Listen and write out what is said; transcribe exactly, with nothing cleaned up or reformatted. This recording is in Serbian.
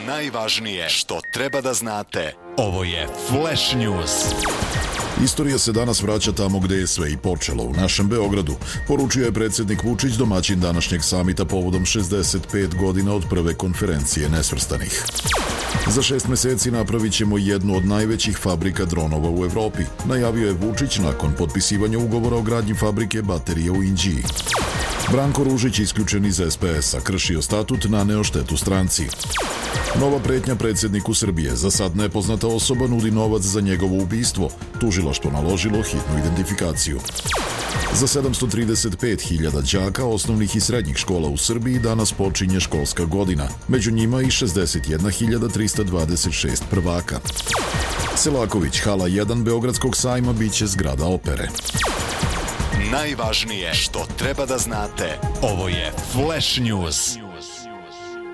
Najvažnije što treba da znate. Ovo je Flash News. Istorija se danas vraća tamo gde je sve i počelo, u našem Beogradu, poručio je predsjednik Vučić, domaćin današnjeg samita povodom šezdeset pet godina od prve konferencije nesvrstanih. Za šest meseci napravit ćemo jednu od najvećih fabrika dronova u Evropi, najavio je Vučić nakon potpisivanja ugovora o gradnji fabrike baterije u Inđiji. Branko Ružić, isključen iz es pe es-a, kršio statut, naneo štetu stranci. Nova pretnja predsjedniku Srbije, za sad nepoznata osoba nudi novac za njegovo ubistvo, tužilaštvo naložilo hitnu identifikaciju. Za sedamsto trideset pet hiljada đaka osnovnih i srednjih škola u Srbiji danas počinje školska godina, među njima i šezdeset jedna hiljada trista dvadeset šest prvaka. Selaković, hala jedan Beogradskog sajma biće zgrada opere. Najvažnije što treba da znate. Ovo je Flash News.